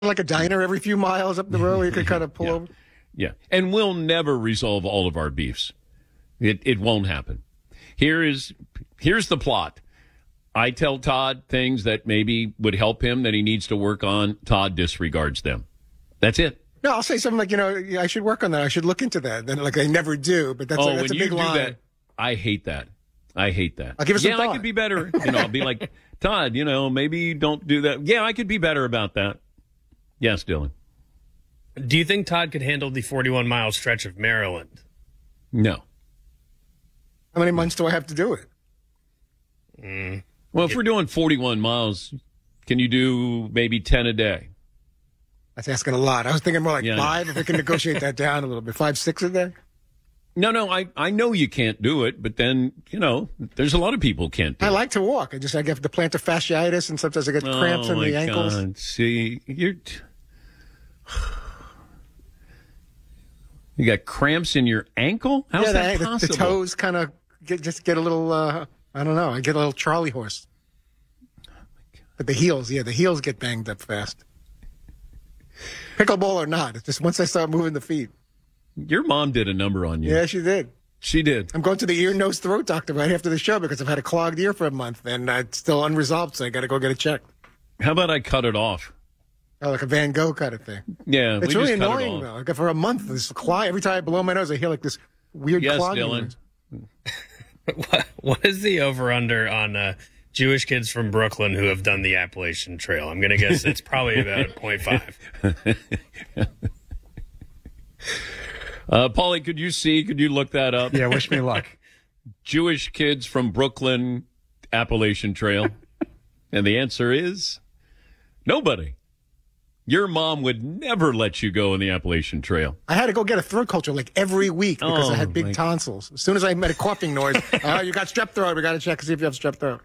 like a diner every few miles up the road. You could kind of pull over. Yeah. And we'll never resolve all of our beefs. It won't happen. Here's the plot. I tell Todd things that maybe would help him that he needs to work on. Todd disregards them. That's it. No, I'll say something like, I should work on that. I should look into that. Then, like, I never do, but that's a big line. That, I hate that. I'll give it some thought. I could be better. I'll be like, Todd, maybe don't do that. Yeah, I could be better about that. Yes, Dylan. Do you think Todd could handle the 41-mile stretch of Maryland? No. How many months do I have to do it? Well, if we're doing 41 miles, can you do maybe 10 a day? That's asking a lot. I was thinking more like 5, if we can negotiate that down a little bit. 5, 6 a day? No, I know you can't do it, but then, there's a lot of people who can't do it. I like to walk. I have the plantar fasciitis, and sometimes I get cramps in the ankles. God. See, you got cramps in your ankle? How's that possible? The toes kind of get a little, I don't know. I get a little Charlie horse. But the heels get banged up fast. Pickleball or not, it's just once I start moving the feet. Your mom did a number on you. Yeah, she did. She did. I'm going to the ear, nose, throat doctor right after the show because I've had a clogged ear for a month and it's still unresolved, so I got to go get it checked. How about I cut it off? Oh, like a Van Gogh kind of thing. Yeah, it's really annoying though. Like for a month, this clog. Every time I blow my nose, I hear like this weird clogging. Dylan. What is the over/under on Jewish kids from Brooklyn who have done the Appalachian Trail? I'm going to guess it's probably about 0.5. Paulie, could you look that up? Yeah, wish me luck. Jewish kids from Brooklyn, Appalachian Trail. And the answer is nobody. Your mom would never let you go on the Appalachian Trail. I had to go get a throat culture like every week because I had big tonsils. As soon as I made a coughing noise, you got strep throat. We got to check to see if you have strep throat.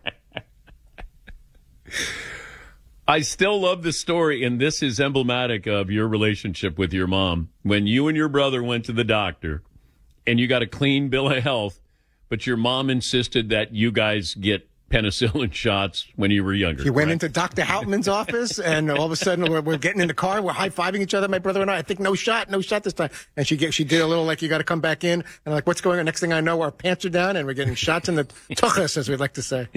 I still love the story, and this is emblematic of your relationship with your mom. When you and your brother went to the doctor, and you got a clean bill of health, but your mom insisted that you guys get penicillin shots when you were younger. He went into Dr. Hauptman's office, and all of a sudden we're getting in the car, we're high-fiving each other, my brother and I think no shot this time. And she did a little like, you got to come back in, and I'm like, what's going on? Next thing I know, our pants are down, and we're getting shots in the tuchus, as we'd like to say.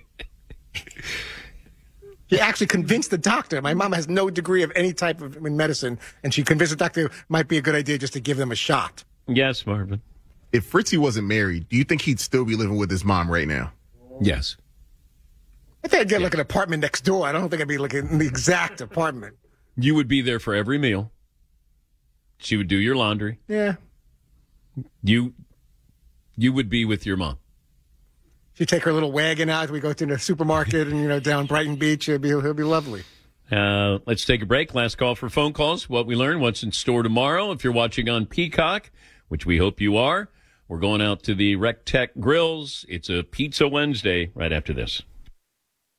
He actually convinced the doctor. My mom has no degree of any type of in medicine, and she convinced the doctor it might be a good idea just to give them a shot. Yes, Marvin. If Fritzy wasn't married, do you think he'd still be living with his mom right now? Yes. I think I'd get like an apartment next door. I don't think I'd be like in the exact apartment. You would be there for every meal. She would do your laundry. Yeah. You would be with your mom. She'd take her little wagon out. We go to the supermarket and, down Brighton Beach. He'll be lovely. Let's take a break. Last call for phone calls. What we learned, what's in store tomorrow. If you're watching on Peacock, which we hope you are, we're going out to the Rec Tech Grills. It's a Pizza Wednesday right after this.